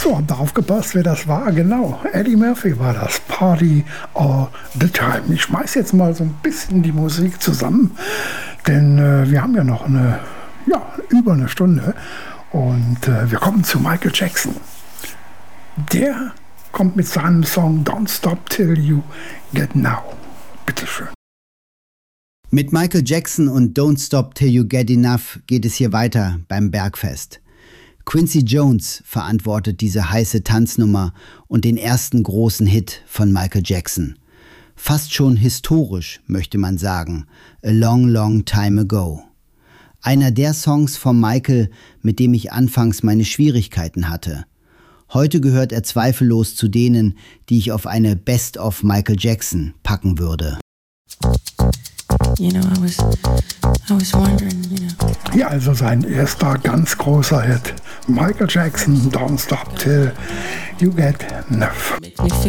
So, habt ihr aufgepasst, wer das war? Genau, Eddie Murphy war das. Party all the time. Ich schmeiß jetzt mal so ein bisschen die Musik zusammen, denn wir haben ja noch über eine Stunde und wir kommen zu Michael Jackson. Der kommt mit seinem Song Don't Stop Till You Get Now. Bitteschön. Mit Michael Jackson und Don't Stop Till You Get Enough geht es hier weiter beim Bergfest. Quincy Jones verantwortet diese heiße Tanznummer und den ersten großen Hit von Michael Jackson. Fast schon historisch, möchte man sagen. A Long, Long Time Ago. Einer der Songs von Michael, mit dem ich anfangs meine Schwierigkeiten hatte. Heute gehört er zweifellos zu denen, die ich auf eine Best of Michael Jackson packen würde. You know, I was wondering, you know. Ja, also sein erster ganz großer Hit. Michael Jackson, Don't Stop Till You Get Enough. Makes me